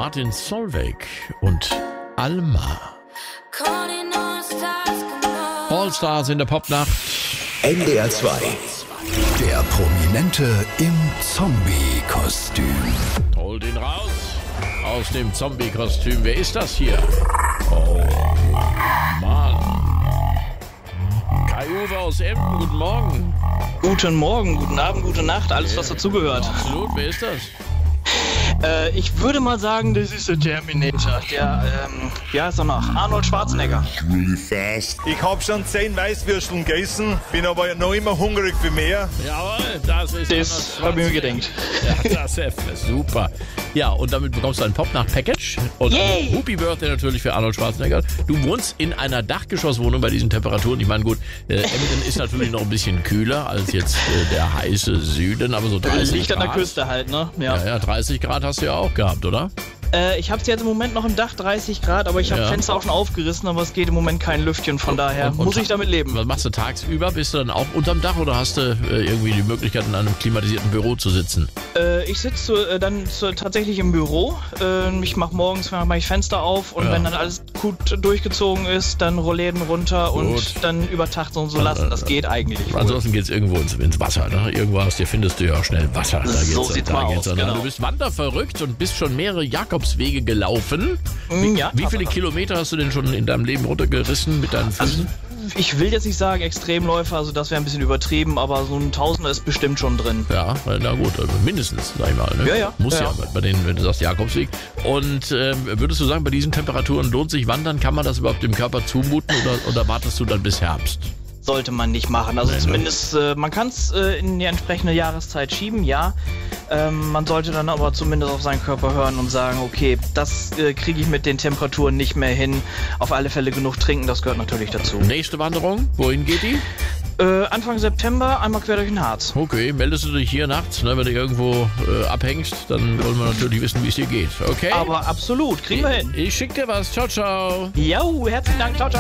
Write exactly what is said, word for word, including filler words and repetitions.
Martin Solveig und Alma. All-Stars in der Popnacht. N D R zwei. Der Prominente im Zombie-Kostüm. Holt ihn raus aus dem Zombie-Kostüm. Wer ist das hier? Oh, Mann. Kai-Uwe aus Emden, guten Morgen. Guten Morgen, guten Abend, gute Nacht, alles was dazugehört. Absolut, wer ist das? Äh, ich würde mal sagen, das ist der Terminator, der, ähm, wie heißt er noch? Arnold Schwarzenegger. Ich hab schon zehn Weißwürsteln gegessen, bin aber noch immer hungrig für mehr. Jawohl, das ist Das habe ich mir gedacht. Ja, das ist super. Ja, und damit bekommst du ein Popnacht-Package. Und Yay! Happy Birthday natürlich für Arnold Schwarzenegger. Du wohnst in einer Dachgeschosswohnung bei diesen Temperaturen. Ich meine, gut, äh, Emden ist natürlich noch ein bisschen kühler als jetzt äh, der heiße Süden, aber so dreißig Liegt Grad. an der Küste halt, ne? Ja, ja, dreißig Grad hast du ja auch gehabt, oder? Äh, ich hab's jetzt im Moment noch im Dach, dreißig Grad, aber ich habe Ja. Fenster auch schon aufgerissen, aber es geht im Moment kein Lüftchen, von daher und- und- muss ich damit leben. Was machst du tagsüber? Bist du dann auch unterm Dach oder hast du äh, irgendwie die Möglichkeit, in einem klimatisierten Büro zu sitzen? Äh, ich sitze äh, dann zu, tatsächlich im Büro. Äh, ich mache morgens mach ich Fenster auf und Ja. wenn dann alles gut durchgezogen ist, dann Rollläden runter Gut. und dann über Tag so und so lassen. Das geht eigentlich. wohl. Ansonsten geht's irgendwo ins, ins Wasser. Ne? Irgendwo hast du, findest du ja auch schnell Wasser. Da So geht's, sieht's da mal geht's aus, dann. genau. Du bist wanderverrückt und bist schon mehrere Jakobswege gelaufen. Mm, ja, Wie viele Tatsache. Kilometer hast du denn schon in deinem Leben runtergerissen mit deinen Füßen? Ich will jetzt nicht sagen Extremläufer, also das wäre ein bisschen übertrieben, aber so ein Tausender ist bestimmt schon drin. Ja, na gut, also mindestens, sag ich mal. Ne? Ja, ja. Muss ja, Ja, bei- bei denen, wenn du sagst Jakobsweg. Und ähm, würdest du sagen, bei diesen Temperaturen lohnt sich Wandern? Kann man das überhaupt dem Körper zumuten oder, oder wartest du dann bis Herbst? Sollte man nicht machen. Also Nee, ne? zumindest, äh, man kann es äh, in die entsprechende Jahreszeit schieben, ja. Ähm, man sollte dann aber zumindest auf seinen Körper hören und sagen, okay, das äh, kriege ich mit den Temperaturen nicht mehr hin. Auf alle Fälle genug trinken, das gehört natürlich dazu. Nächste Wanderung, wohin geht die? Äh, Anfang September einmal quer durch den Harz. Okay, meldest du dich hier nachts, ne, wenn du irgendwo äh, abhängst, dann wollen wir natürlich wissen, wie es dir geht. Okay? Aber absolut, kriegen wir hin. Ich schick dir was. Ciao, ciao. Jo, herzlichen Dank, ciao, ciao.